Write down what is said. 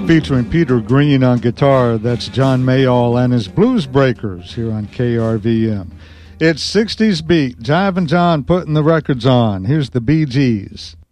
featuring Peter Green on guitar. That's John Mayall and his Blues Breakers here on KRVM. It's 60s beat. Jive and John putting the records on. Here's the Bee Gees.